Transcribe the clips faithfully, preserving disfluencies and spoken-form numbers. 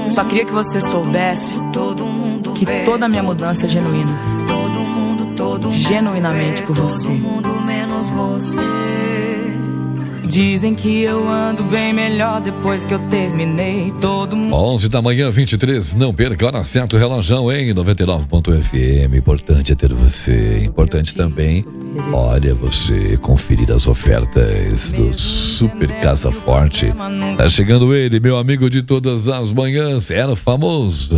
Só queria que você soubesse que toda a minha mudança é genuína. Genuinamente por você. Dizem que eu ando bem melhor depois que eu terminei. Todo mundo... onze da manhã, vinte e três, não perca, hora certa, o relógio em noventa e nove ponto F M. Importante é ter você. Importante também, olha, você conferir as ofertas do Super Casa Forte. Tá chegando ele, meu amigo de todas as manhãs, era o famoso,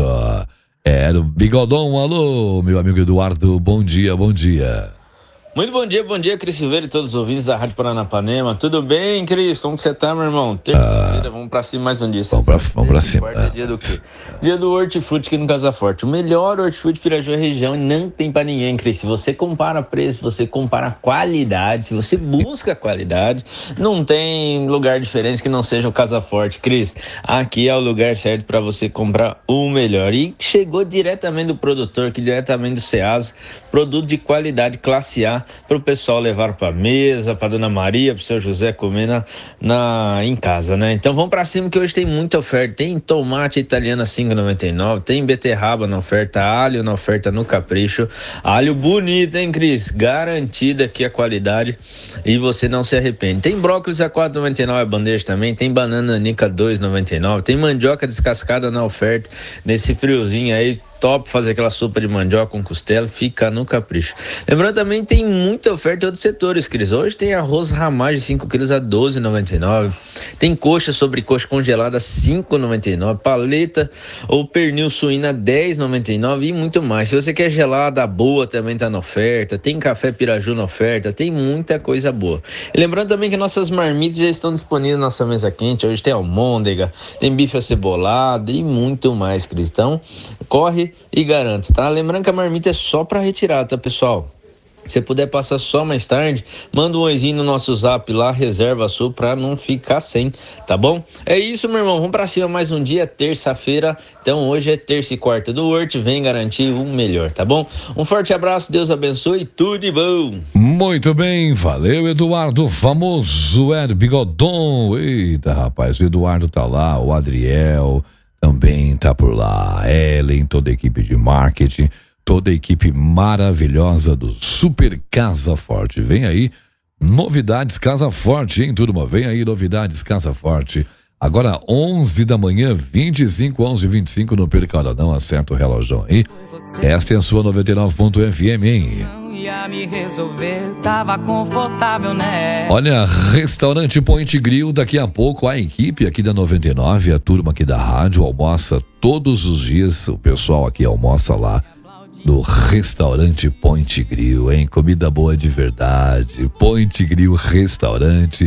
era o Bigodon. Alô, meu amigo Eduardo, bom dia, bom dia. Muito bom dia, bom dia, Cris Silveira e todos os ouvintes da Rádio Paranapanema. Tudo bem, Cris? Como que você tá, meu irmão? Terça-feira, ah, vamos pra cima mais um dia. Vamos pra, vamos pra cima. É dia do quê? Dia do hortifruti aqui no Casa Forte. O melhor hortifruti de Piraju região e não tem pra ninguém, Cris. Se você compara preço, se você compara qualidade, se você busca qualidade, não tem lugar diferente que não seja o Casa Forte, Cris. Aqui é o lugar certo pra você comprar o melhor. E chegou diretamente do produtor, que diretamente do Ceasa, produto de qualidade classe A, para o pessoal levar para mesa, para Dona Maria, para o seu José comer na, na, em casa, né? Então vamos para cima que hoje tem muita oferta. Tem tomate italiano a cinco reais e noventa e nove centavos, tem beterraba na oferta, alho na oferta no Capricho. Alho bonito, hein, Cris? Garantida aqui a qualidade e você não se arrepende. Tem brócolis a quatro reais e noventa e nove centavos a bandeja também, tem banana nica dois reais e noventa e nove centavos, tem mandioca descascada na oferta nesse friozinho aí. Top, fazer aquela sopa de mandioca com costela, fica no Capricho. Lembrando também, tem muita oferta em outros setores, Cris. Hoje tem arroz ramagem de cinco quilos a doze reais e noventa e nove centavos. Tem coxa sobre coxa congelada a cinco reais e noventa e nove centavos. Paleta ou pernil suína a dez reais e noventa e nove centavos e muito mais. Se você quer gelada boa, também tá na oferta. Tem café Piraju na oferta. Tem muita coisa boa. E lembrando também que nossas marmitas já estão disponíveis na nossa mesa quente. Hoje tem almôndega, tem bife acebolado e muito mais, Cris. Então, corre e garanto, tá? Lembrando que a marmita é só para retirar, tá, pessoal? Se puder passar só mais tarde, manda um oizinho no nosso zap lá, reserva sua pra não ficar sem, tá bom? É isso, meu irmão, vamos pra cima mais um dia, terça-feira, então hoje é terça e quarta do Hort, vem garantir o melhor, tá bom? Um forte abraço, Deus abençoe e tudo de bom! Muito bem, valeu, Eduardo, famoso é Bigodon. Eita, rapaz, o Eduardo tá lá, o Adriel também tá por lá, Ellen, toda a equipe de marketing, toda a equipe maravilhosa do Super Casa Forte. Vem aí, novidades Casa Forte, hein, turma? Vem aí, novidades Casa Forte. Agora, onze da manhã, vinte e cinco, onze e vinte e cinco, não perca a hora não, acerta o relógio aí. Esta é a sua noventa e nove ponto F M, hein? Ia me resolver, tava confortável, né? Olha, Restaurante Point Grill, daqui a pouco a equipe aqui da noventa e nove, a turma aqui da rádio almoça todos os dias, o pessoal aqui almoça lá no Restaurante Point Grill, hein? Comida boa de verdade, Point Grill Restaurante,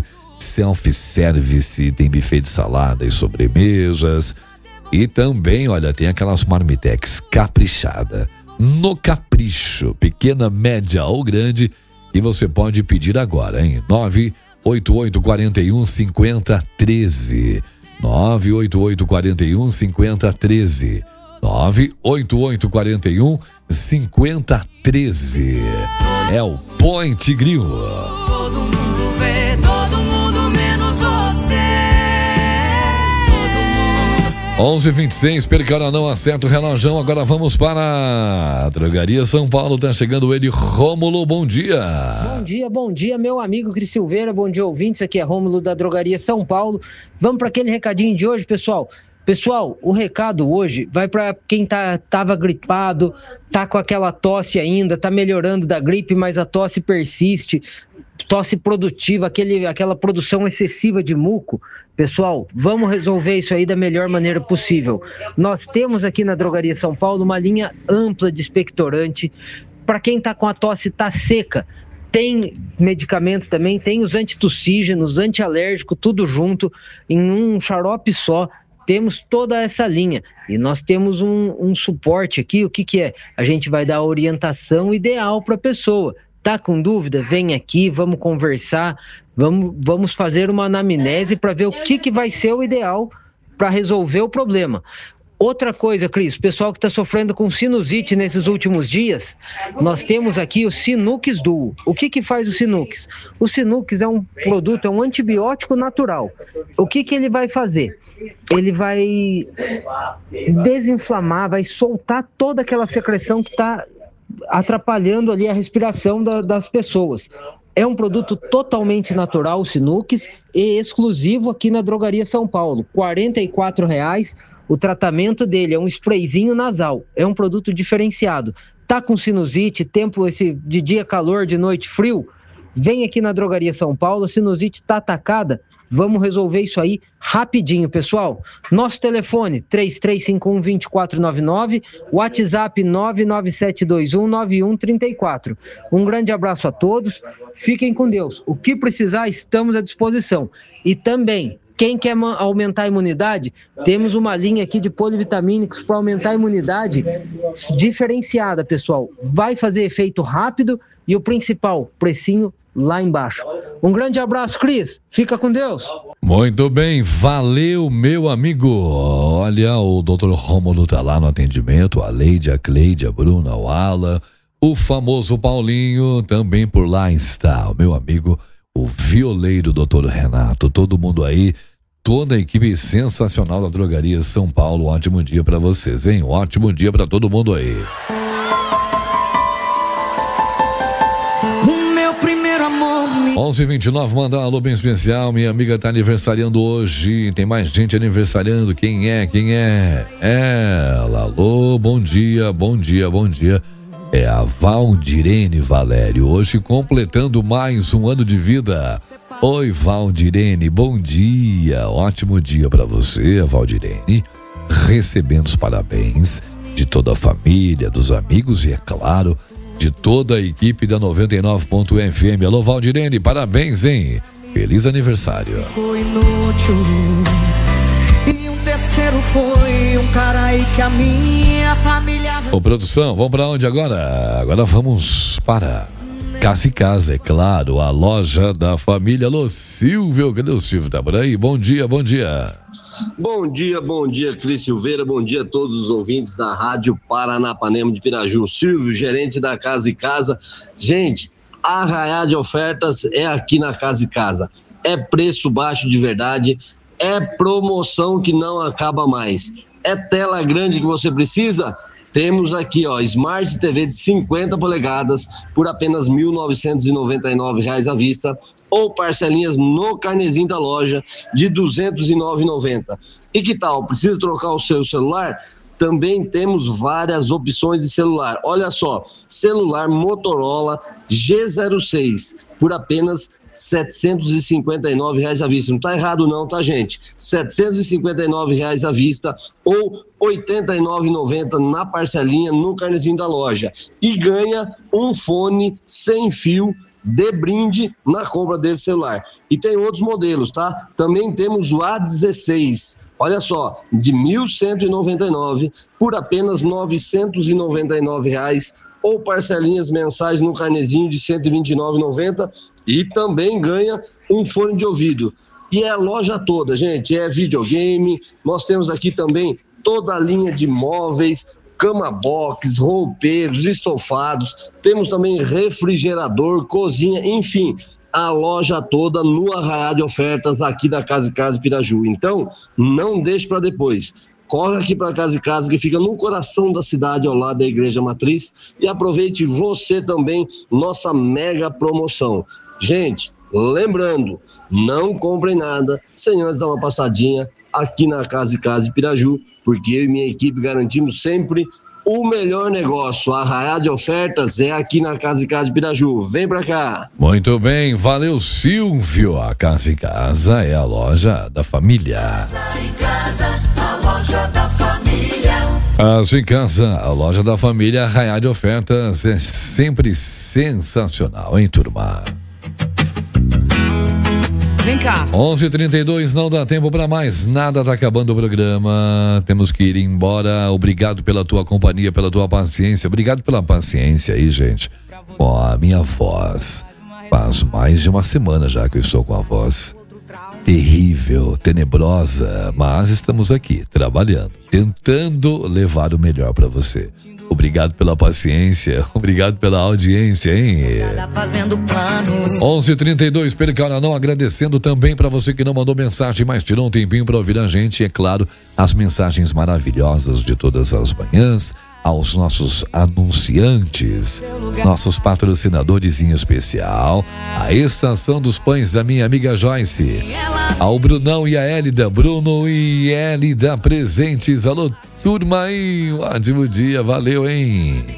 self-service, tem buffet de salada e sobremesas e também, olha, tem aquelas marmitex caprichada. No Capricho, pequena, média ou grande, e você pode pedir agora, hein? nove oito oito quatro um cinco zero um três nove oito oito quatro um cinco zero um três nove oito oito quatro um cinco zero um três. É o Point Grill. Todo mundo vê, todo mundo menos você. onze e vinte e seis, perca não, acerta o relógio. Agora vamos para a Drogaria São Paulo. Tá chegando ele, Rômulo, bom dia. Bom dia, bom dia, meu amigo Cris Silveira, bom dia, ouvintes. Aqui é Rômulo da Drogaria São Paulo. Vamos para aquele recadinho de hoje, pessoal. Pessoal, o recado hoje vai para quem tá, tava gripado, tá com aquela tosse ainda, tá melhorando da gripe, mas a tosse persiste, tosse produtiva, aquele, aquela produção excessiva de muco. Pessoal, vamos resolver isso aí da melhor maneira possível. Nós temos aqui na Drogaria São Paulo uma linha ampla de expectorante. Para quem tá com a tosse tá seca, tem medicamento também, tem os antitussígenos, antialérgico, tudo junto, em um xarope só. Temos toda essa linha e nós temos um, um suporte aqui. O que que é? A gente vai dar a orientação ideal para a pessoa. Tá com dúvida? Vem aqui, vamos conversar, vamos, vamos fazer uma anamnese para ver o que que vai ser o ideal para resolver o problema. Outra coisa, Cris, o pessoal que está sofrendo com sinusite nesses últimos dias, nós temos aqui o Sinux Duo. O que que faz o Sinux? O Sinux é um produto, é um antibiótico natural. O que que ele vai fazer? Ele vai desinflamar, vai soltar toda aquela secreção que está atrapalhando ali a respiração da, das pessoas. É um produto totalmente natural, o Sinux, e exclusivo aqui na Drogaria São Paulo. quarenta e quatro reais. O tratamento dele é um sprayzinho nasal. É um produto diferenciado. Tá com sinusite, tempo esse de dia calor, de noite frio? Vem aqui na Drogaria São Paulo, a sinusite tá atacada. Vamos resolver isso aí rapidinho, pessoal. Nosso telefone, três três cinco um, dois quatro nove nove, WhatsApp nove nove sete dois um, nove um três quatro. Um grande abraço a todos, fiquem com Deus. O que precisar, estamos à disposição. E também, quem quer aumentar a imunidade, temos uma linha aqui de polivitamínicos para aumentar a imunidade diferenciada, pessoal. Vai fazer efeito rápido e o principal, precinho lá embaixo. Um grande abraço, Cris. Fica com Deus. Muito bem, valeu, meu amigo. Olha, o doutor Rômulo tá lá no atendimento, a Leide, a Cleide, a Bruna, o Alan, o famoso Paulinho, também por lá está o meu amigo, o violeiro doutor Renato, todo mundo aí, toda a equipe sensacional da Drogaria São Paulo. Ótimo dia pra vocês, hein? Ótimo dia pra todo mundo aí. onze e vinte e nove, mandar um alô bem especial. Minha amiga tá aniversariando hoje. Tem mais gente aniversariando. Quem é? Quem é? Ela. Alô, bom dia, bom dia, bom dia. É a Valdirene Valério, hoje completando mais um ano de vida. Oi, Valdirene, bom dia. Ótimo dia pra você, Valdirene. Recebendo os parabéns de toda a família, dos amigos e, é claro, de toda a equipe da noventa e nove ponto F M. Alô, Valdirene, parabéns, hein? Feliz aniversário. Ficou inútil. E um terceiro foi um cara aí que a minha família... Ô, produção, vamos pra onde agora? Agora vamos para Casa e Casa, é claro, a loja da família. Alô, Silvio, cadê o Silvio? Tá por aí? Bom dia, bom dia. Bom dia, bom dia, Cris Silveira, bom dia a todos os ouvintes da Rádio Paranapanema de Piraju. Silvio, gerente da Casa e Casa. Gente, a arraial de ofertas é aqui na Casa e Casa. É preço baixo de verdade, é promoção que não acaba mais. É tela grande que você precisa? Temos aqui, ó, Smart T V de cinquenta polegadas por apenas mil novecentos e noventa e nove reais à vista, ou parcelinhas no carnezinho da loja de duzentos e nove reais e noventa centavos. E que tal? Precisa trocar o seu celular? Também temos várias opções de celular. Olha só, celular Motorola G zero seis por apenas setecentos e cinquenta e nove reais à vista. Não tá errado não, tá, gente? setecentos e cinquenta e nove reais à vista ou oitenta e nove reais e noventa centavos na parcelinha no carnezinho da loja. E ganha um fone sem fio de brinde na compra desse celular. E tem outros modelos, tá? Também temos o A dezesseis, olha só, de mil cento e noventa e nove reais por apenas novecentos e noventa e nove reais, ou parcelinhas mensais no carnezinho de cento e vinte e nove reais e noventa centavos, e também ganha um fone de ouvido. E é a loja toda, gente, é videogame, nós temos aqui também toda a linha de móveis, cama box, roupeiros, estofados, temos também refrigerador, cozinha, enfim, a loja toda no arraial de ofertas aqui da Casa e Casa Piraju. Então, não deixe para depois. Corre aqui para Casa e Casa, que fica no coração da cidade, ao lado da Igreja Matriz, e aproveite você também nossa mega promoção. Gente, lembrando, não comprem nada sem antes dar uma passadinha aqui na Casa e Casa de Piraju, porque eu e minha equipe garantimos sempre o melhor negócio. A arraial de ofertas é aqui na Casa e Casa de Piraju. Vem pra cá. Muito bem, valeu, Silvio. A Casa e Casa é a loja da família. Casa e Casa, a loja da família. Casa e Casa, a loja da família. Arraial de ofertas é sempre sensacional, hein, turma? Vem cá. onze e trinta e dois, não dá tempo pra mais nada, tá acabando o programa, temos que ir embora. Obrigado pela tua companhia, pela tua paciência, obrigado pela paciência aí, gente. Ó, a minha voz, faz mais de uma semana já que eu estou com a voz terrível, tenebrosa, mas estamos aqui trabalhando, tentando levar o melhor para você. Obrigado pela paciência, obrigado pela audiência, hein? onze e trinta e dois, Percananão, agradecendo também para você que não mandou mensagem, mas tirou um tempinho para ouvir a gente, e é claro, as mensagens maravilhosas de todas as manhãs, aos nossos anunciantes, nossos patrocinadores em especial, a Estação dos Pães da minha amiga Joyce, ao Brunão e a Hélida, Bruno e Hélida presentes, alô turma aí, um ótimo dia, valeu, hein?